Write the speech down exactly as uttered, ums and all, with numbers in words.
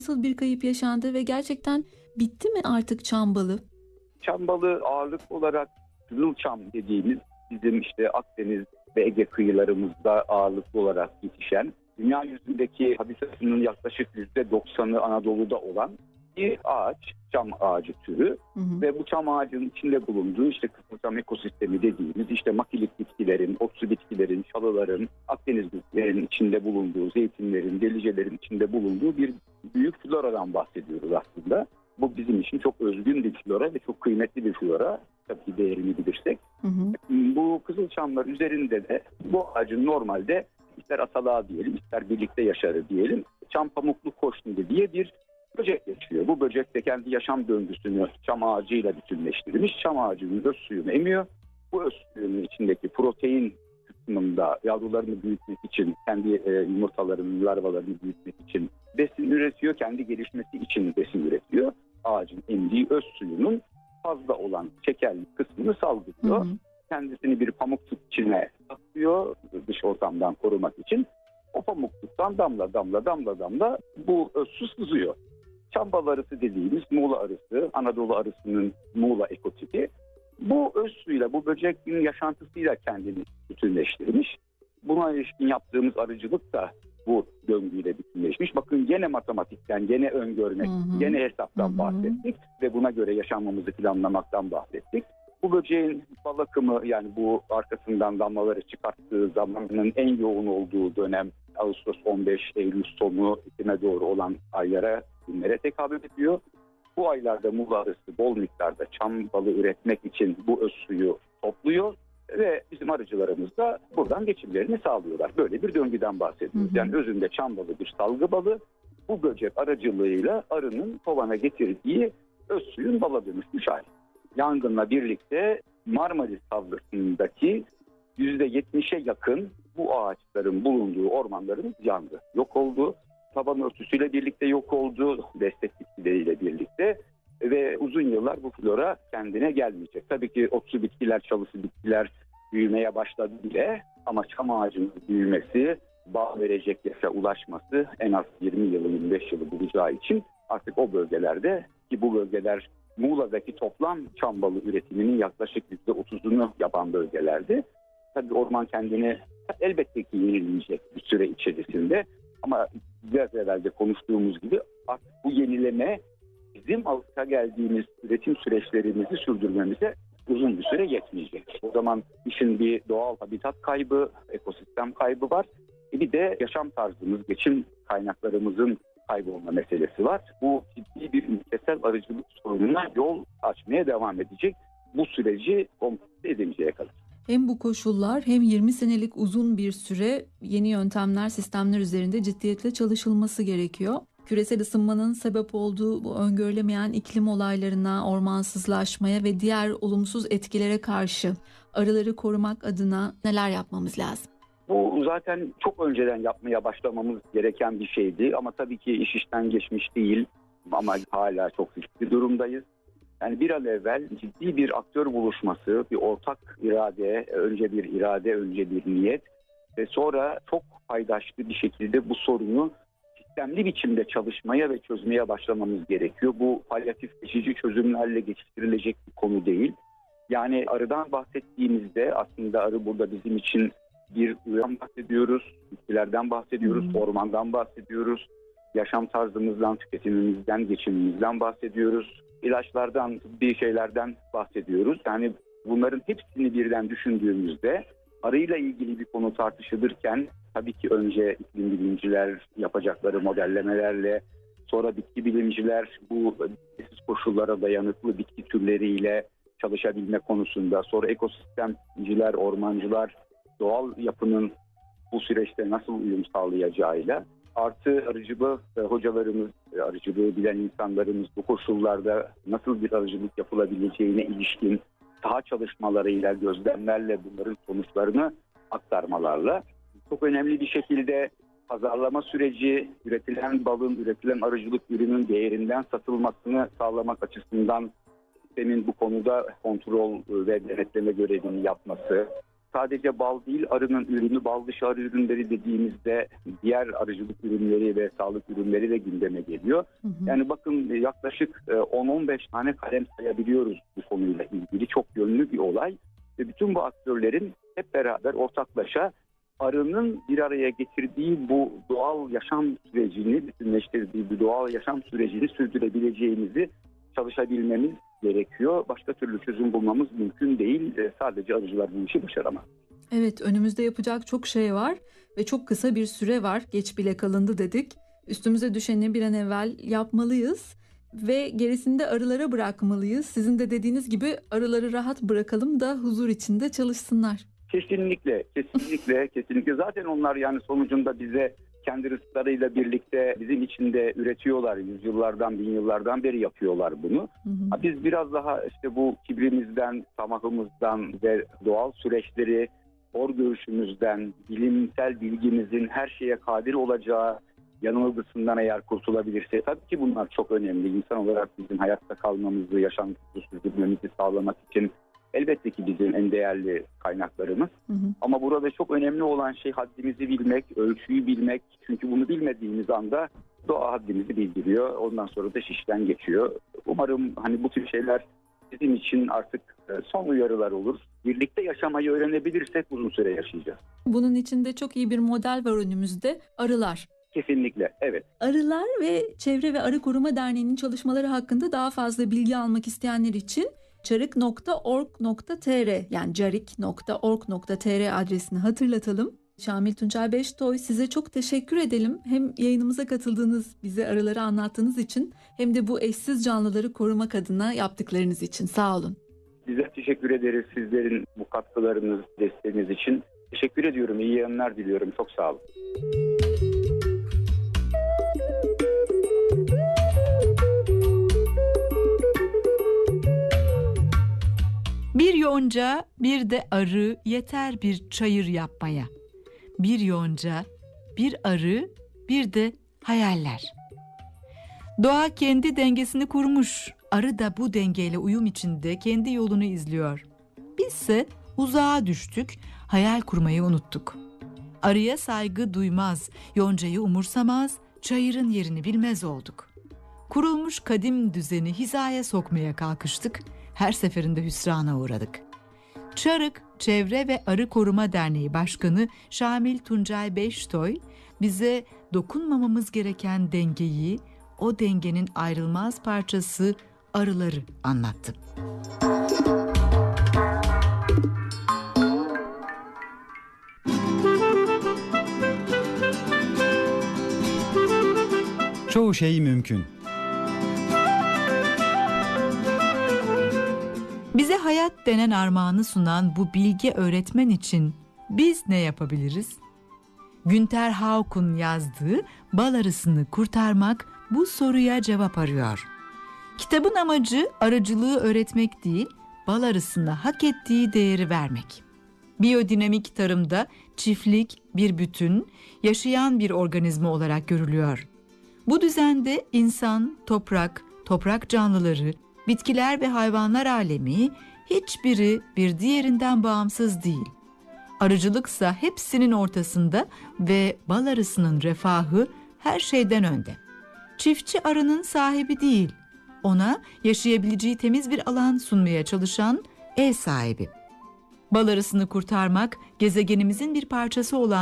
Nasıl bir kayıp yaşandı ve gerçekten bitti mi artık çam balı? Çam balığı ağırlıklı olarak Kızılçam dediğimiz bizim işte Akdeniz ve Ege kıyılarımızda ağırlıklı olarak yetişen, dünya yüzündeki habitatının yaklaşık yüzde doksanı Anadolu'da olan bir ağaç, çam ağacı türü. Hı hı. Ve bu çam ağacının içinde bulunduğu işte Kızılçam ekosistemi dediğimiz işte makilik bitkilerin, otsu bitkilerin, çalıların, Akdeniz bitkilerin içinde bulunduğu, zeytinlerin, delicelerin içinde bulunduğu bir büyük floradan bahsediyoruz aslında. Bu bizim için çok özgün bir flora ve çok kıymetli bir flora. Tabii ki değerini bilirsek. Hı hı. Bu kızılçamlar üzerinde de bu ağacın normalde ister atalığa diyelim, ister birlikte yaşarı diyelim, çam pamuklu koşnidi diye bir böcek yaşıyor. Bu böcek de kendi yaşam döngüsünü çam ağacıyla bütünleştirmiş. Çam ağacının öz suyunu emiyor. Bu öz suyunun içindeki protein kısmında yavrularını büyütmek için, kendi e, yumurtalarını, larvalarını büyütmek için besin üretiyor. Kendi gelişmesi için besin üretiyor. Ağacın emdiği öz suyunun fazla olan şekerli kısmını salgılıyor. Hı hı. Kendisini bir pamukçuk içine saklıyor dış ortamdan korumak için. O pamukluktan damla damla damla damla bu öz su sızıyor. Çam balı arısı dediğimiz Muğla arısı, Anadolu arısının Muğla ekotipi. Bu öz suyla, bu böceğin yaşantısıyla kendini bütünleştirmiş. Buna ilişkin yaptığımız arıcılık da bu döngüyle bütünleşmiş. Bakın gene matematikten, gene öngörmek, Hı hı. gene hesaptan Hı hı. bahsettik ve buna göre yaşamamızı planlamaktan bahsettik. Bu böceğin bal akımı, yani bu arkasından damlaları çıkarttığı zamanın en yoğun olduğu dönem Ağustos on beş, Eylül sonu, Ekim'e doğru olan aylara, günlere tekabül ediyor. Bu aylarda Muğla arısı bol miktarda çam balı üretmek için bu öz suyu topluyor ve bizim arıcılarımız da buradan geçimlerini sağlıyorlar. Böyle bir döngüden bahsediyoruz. Hı hı. Yani özünde çam balı bir salgı balı, bu böcek aracılığıyla arının kovana getirdiği öz suyun bala dönüşmüş hali. Yangınla birlikte Marmaris Havzası'ndaki yüzde yetmişe yakın bu ağaçların bulunduğu ormanlarımız yandı. Yok oldu. Taban örtüsüyle birlikte yok oldu. Destek bitkileriyle birlikte. Ve uzun yıllar bu flora kendine gelmeyecek. Tabii ki otsu bitkiler, çalısı bitkiler büyümeye başladı bile. Ama çam ağacının büyümesi, bağ verecek yaşa ulaşması en az yirmi yılı, yirmi beş yılı bulacağı için artık o bölgelerde, ki bu bölgeler Muğla'daki toplam çam balı üretiminin yaklaşık yüzde otuzunu yapan bölgelerdi. Tabii orman kendini elbette ki yenileyecek bir süre içerisinde. Ama biraz evvel de konuştuğumuz gibi artık bu yenileme bizim alışa geldiğimiz üretim süreçlerimizi sürdürmemize uzun bir süre yetmeyecek. O zaman işin bir doğal habitat kaybı, ekosistem kaybı var. E bir de yaşam tarzımız, geçim kaynaklarımızın kaybolma meselesi var. Bu ciddi bir ülkesel arıcılık sorununa yol açmaya devam edecek. Bu süreci komplike edinceye kadar. Hem bu koşullar hem yirmi senelik uzun bir süre yeni yöntemler, sistemler üzerinde ciddiyetle çalışılması gerekiyor. Küresel ısınmanın sebep olduğu bu öngörülemeyen iklim olaylarına, ormansızlaşmaya ve diğer olumsuz etkilere karşı arıları korumak adına neler yapmamız lazım? Bu zaten çok önceden yapmaya başlamamız gereken bir şeydi ama tabii ki iş işten geçmiş değil ama hala çok riskli durumdayız. Yani bir an evvel ciddi bir aktör buluşması, bir ortak irade, önce bir irade, önce bir niyet ve sonra çok paydaşlı bir şekilde bu sorunu sistemli biçimde çalışmaya ve çözmeye başlamamız gerekiyor. Bu palyatif geçici çözümlerle geçiştirilecek bir konu değil. Yani arıdan bahsettiğimizde aslında arı burada bizim için bir ürün bahsediyoruz, bitkilerden bahsediyoruz, hmm. ormandan bahsediyoruz, yaşam tarzımızdan, tüketimimizden, geçimimizden bahsediyoruz, ilaçlardan, tıbbi şeylerden bahsediyoruz. Yani bunların hepsini birden düşündüğümüzde arıyla ilgili bir konu tartışılırken tabii ki önce iklim bilimciler yapacakları modellemelerle, sonra bitki bilimciler bu bitkisiz koşullara dayanıklı bitki türleriyle çalışabilme konusunda, sonra ekosistemciler, ormancılar doğal yapının bu süreçte nasıl uyum sağlayacağıyla, artı arıcılığı hocalarımız, arıcılığı bilen insanlarımız bu koşullarda nasıl bir arıcılık yapılabileceğine ilişkin saha çalışmalarıyla, gözlemlerle bunların sonuçlarını aktarmalarla çok önemli bir şekilde pazarlama süreci, üretilen balın, üretilen arıcılık ürünün değerinden satılmasını sağlamak açısından sistemin bu konuda kontrol ve denetleme görevini yapması, sadece bal değil, arının ürünü, bal dışı arı ürünleri dediğimizde diğer arıcılık ürünleri ve sağlık ürünleri de gündeme geliyor. Hı hı. Yani bakın yaklaşık on on beş tane kalem sayabiliyoruz bu konuyla ilgili. Çok yönlü bir olay. Ve bütün bu aktörlerin hep beraber ortaklaşa arının bir araya getirdiği bu doğal yaşam sürecini, bütünleştirdiği bu doğal yaşam sürecini sürdürebileceğimizi çalışabilmemiz gerekiyor. Başka türlü çözüm bulmamız mümkün değil. Sadece arıcılar bu işi başaramaz. Evet, önümüzde yapacak çok şey var ve çok kısa bir süre var. Geç bile kalındı dedik. Üstümüze düşeni bir an evvel yapmalıyız ve gerisini de arılara bırakmalıyız. Sizin de dediğiniz gibi arıları rahat bırakalım da huzur içinde çalışsınlar. Kesinlikle, kesinlikle, kesinlikle. Zaten onlar yani sonucunda bize kendi rızıklarıyla birlikte bizim için de üretiyorlar. Yüzyıllardan, bin yıllardan beri yapıyorlar bunu. Hı hı. Biz biraz daha işte bu kibrimizden, tamahımızdan ve doğal süreçleri, hor görüşümüzden, bilimsel bilgimizin her şeye kadir olacağı yanılgısından eğer kurtulabilirse, tabii ki bunlar çok önemli. İnsan olarak bizim hayatta kalmamızı, yaşantımızı sürdürmemizi sağlamak için elbette ki bizim en değerli kaynaklarımız. Hı hı. Ama burada çok önemli olan şey haddimizi bilmek, ölçüyü bilmek. Çünkü bunu bilmediğimiz anda doğa haddimizi bildiriyor. Ondan sonra da şişten geçiyor. Umarım hani bu tür şeyler bizim için artık son uyarılar olur. Birlikte yaşamayı öğrenebilirsek uzun süre yaşayacağız. Bunun için de çok iyi bir model var önümüzde. Arılar. Kesinlikle, evet. Arılar ve Çevre ve Arı Koruma Derneği'nin çalışmaları hakkında daha fazla bilgi almak isteyenler için carik nokta org nokta tr yani carik nokta org nokta tr adresini hatırlatalım. Şamil Tuncay Beştoy, size çok teşekkür edelim. Hem yayınımıza katıldığınız, bize arıları anlattığınız için hem de bu eşsiz canlıları korumak adına yaptıklarınız için. Sağ olun. Bize teşekkür ederiz sizlerin bu katkılarınız, desteğiniz için. Teşekkür ediyorum. İyi yayınlar diliyorum. Çok sağ olun. Bir yonca, bir de arı yeter bir çayır yapmaya. Bir yonca, bir arı, bir de hayaller. Doğa kendi dengesini kurmuş. Arı da bu dengeyle uyum içinde kendi yolunu izliyor. Bizse uzağa düştük, hayal kurmayı unuttuk. Arıya saygı duymaz, yoncayı umursamaz, çayırın yerini bilmez olduk. Kurulmuş kadim düzeni hizaya sokmaya kalkıştık. Her seferinde hüsrana uğradık. Çarık Çevre ve Arı Koruma Derneği Başkanı Şamil Tuncay Beştoy bize dokunmamamız gereken dengeyi, o dengenin ayrılmaz parçası arıları anlattı. Çoğu şey mümkün. Bize hayat denen armağanı sunan bu bilge öğretmen için biz ne yapabiliriz? Günter Hauck'un yazdığı Bal Arısını Kurtarmak bu soruya cevap arıyor. Kitabın amacı arıcılığı öğretmek değil, bal arısına hak ettiği değeri vermek. Biyodinamik tarımda çiftlik bir bütün, yaşayan bir organizma olarak görülüyor. Bu düzende insan, toprak, toprak canlıları, bitkiler ve hayvanlar alemi hiçbiri bir diğerinden bağımsız değil. Arıcılıksa hepsinin ortasında ve bal arısının refahı her şeyden önde. Çiftçi arının sahibi değil, ona yaşayabileceği temiz bir alan sunmaya çalışan ev sahibi. Bal arısını kurtarmak, gezegenimizin bir parçası olan